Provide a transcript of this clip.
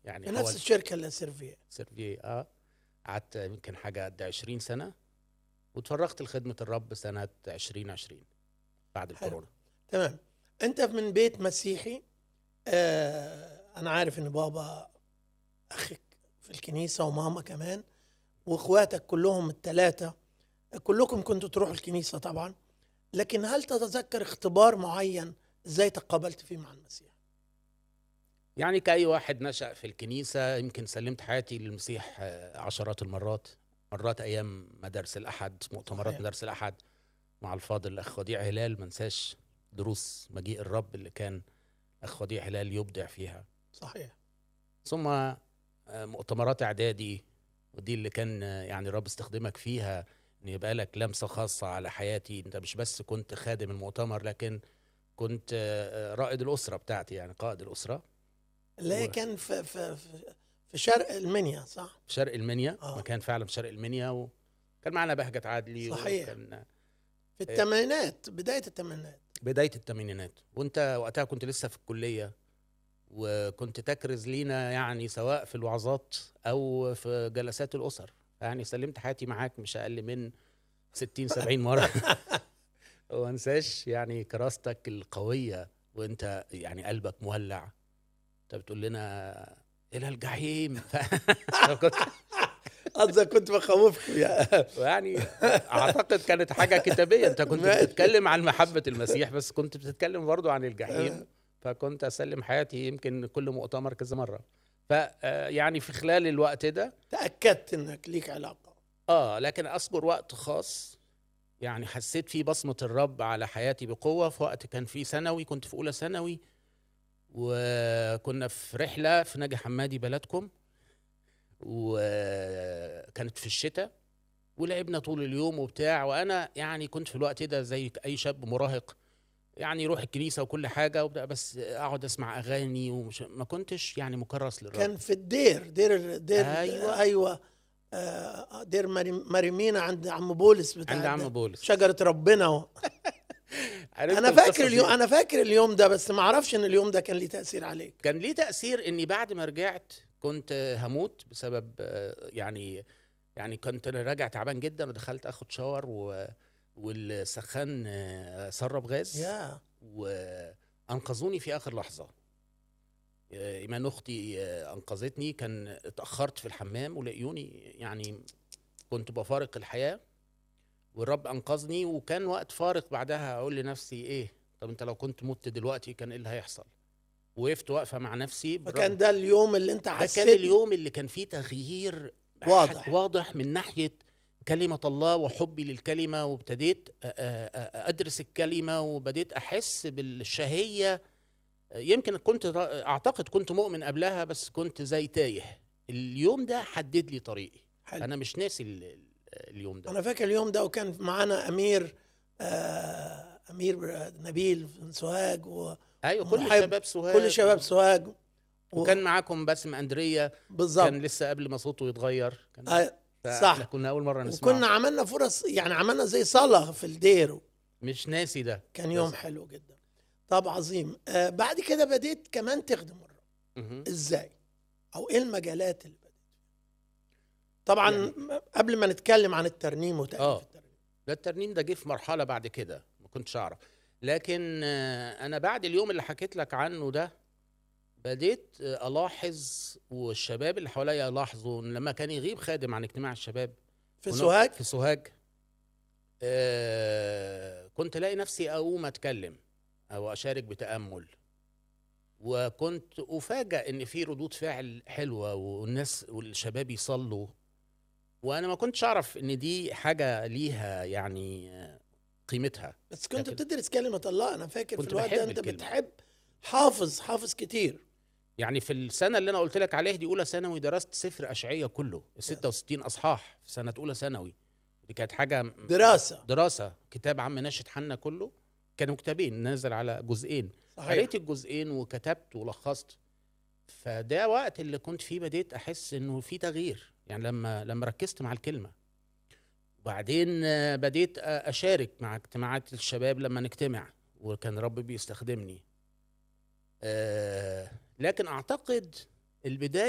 يعني في نفس الشركه اللي سيرفيه. سيرفي. قعدت يمكن حاجه قد 20 سنه، واتفرغت لخدمه الرب سنه 2020 بعد حلو. الكورونا. تمام. انت من بيت مسيحي. انا عارف ان بابا اخك في الكنيسه وماما كمان، واخواتك كلهم الثلاثه كلكم كنتوا تروحوا الكنيسه طبعا. لكن هل تتذكر اختبار معين ازاي تقابلت فيه مع المسيح؟ يعني كأي واحد نشأ في الكنيسة، يمكن سلمت حياتي للمسيح عشرات المرات. مرات أيام مدارس الأحد، مؤتمرات صحيح. مدارس الأحد مع الفاضل الأخ وديع هلال. منساش دروس مجيء الرب اللي كان أخ وديع هلال يبدع فيها. صحيح. ثم مؤتمرات إعدادي، ودي اللي كان يعني الرب استخدمك فيها إن يبقى لك لمسة خاصة على حياتي. أنت مش بس كنت خادم المؤتمر، لكن كنت رائد الأسرة بتاعتي، يعني قائد الأسرة. اللي هي كان في شرق المنيا، صح؟ في شرق المنيا، آه. مكان فعلا في شرق المنيا، وكان معنا بهجت عدلي. صحيح. وكان في الثمانينات، بداية الثمانينات. بداية الثمانينات، وانت وقتها كنت لسه في الكلية، وكنت تكرز لينا يعني سواء في الوعظات او في جلسات الاسر. يعني سلمت حياتي معاك مش اقل من 60-70 مرة. وانساش يعني كراستك القوية، وانت يعني قلبك مولع. انت بتقول لنا الى الجحيم. قصدك كنت بخوفكم يعني. يعني اعتقد كانت حاجه كتابيه. انت كنت ماشي. بتتكلم عن محبه المسيح، بس كنت بتتكلم برضو عن الجحيم. فكنت اسلم حياتي يمكن كل مؤتمر كذا مره. ف يعني في خلال الوقت ده تأكدت انك ليك علاقة. لكن اذكر وقت خاص يعني حسيت فيه بصمه الرب على حياتي بقوه. في وقت كان في ثانوي، كنت في اولى ثانوي، وكنا في رحله في ناجي حمادي بلدكم، وكانت في الشتاء، ولعبنا طول اليوم وبتاع. وانا يعني كنت في الوقت ده زي اي شاب مراهق، يعني يروح الكنيسه وكل حاجه وبدأ، بس اقعد اسمع اغاني ومش ما كنتش يعني مكرس للرب. كان في دير. ايوه، ايوه. دير مريمينا عند عم بولس عند بتاع عم بولس. شجرة ربنا. عرفت انا فاكر القصص اليوم، دي. انا فاكر اليوم ده، بس ما اعرفش ان اليوم ده كان ليه تأثير عليك. كان ليه تأثير اني بعد ما رجعت كنت هموت بسبب يعني كنت راجع تعبان جدا، ودخلت اخد شاور والسخان سرب غاز، يا وانقذوني في اخر لحظه. ايمان اختي انقذتني. كان اتاخرت في الحمام ولقيوني يعني كنت بفارق الحياه، والرب انقذني. وكان وقت فارق بعدها اقول لنفسي ايه، طب انت لو كنت مت دلوقتي كان ايه اللي هيحصل؟ وقفت واقفه مع نفسي فكان ده اليوم اللي انت ده حسيت كان اليوم اللي كان فيه تغيير واضح من ناحيه كلمه الله وحبي للكلمه. وابتديت ادرس الكلمه، وبديت احس بالشهيه. يمكن كنت اعتقد كنت مؤمن قبلها، بس كنت زي تايه. اليوم ده حدد لي طريقي. حلو. انا مش ناسي اليوم ده. انا فاكر اليوم ده، وكان معانا امير نبيل بن سوهاج ايوه، كل شباب سوهاج وكان معاكم باسم اندريا. بالظبط. كان لسه قبل ما صوته يتغير. صح. كنا اول مره نسمعه. وكنا عملنا فرص، يعني عملنا زي صلاة في الدير. مش ناسي ده. كان يوم حلو جدا. طب عظيم. بعد كده بديت كمان تخدم الرب. ازاي؟ او ايه المجالات اللي بديت فيها؟ طبعا يعني قبل ما نتكلم عن الترنيم وتأليف الترنيم، ده الترنيم ده جه في مرحله بعد كده ما كنتش اعرف. لكن انا بعد اليوم اللي حكيت لك عنه ده بديت الاحظ، والشباب اللي حواليا يلاحظوا، ان لما كان يغيب خادم عن اجتماع الشباب في سوهاج كنت الاقي نفسي اقوم اتكلم او اشارك بتامل، وكنت افاجئ ان في ردود فعل حلوه، والناس والشباب يصلوا. وانا ما كنتش اعرف ان دي حاجه ليها يعني قيمتها. بس كنت بتدرس كلمه الله. انا فاكر في الوقت ده انت الكلمة. بتحب حافظ كتير. يعني في السنه اللي انا قلت لك عليها دي اولى ثانوي، درست سفر اشعياء كله 66 اصحاح في سنه اولى ثانوي. دي كانت حاجه دراسه. كتاب عم ناشد حنا كله، كانوا كتابين نازل على جزئين. قريت الجزئين وكتبت ولخصت. فده وقت اللي كنت فيه بديت احس انه في تغيير، يعني لما ركزت مع الكلمه. وبعدين بديت اشارك مع اجتماعات الشباب لما نجتمع، وكان رب بيستخدمني. لكن اعتقد البداية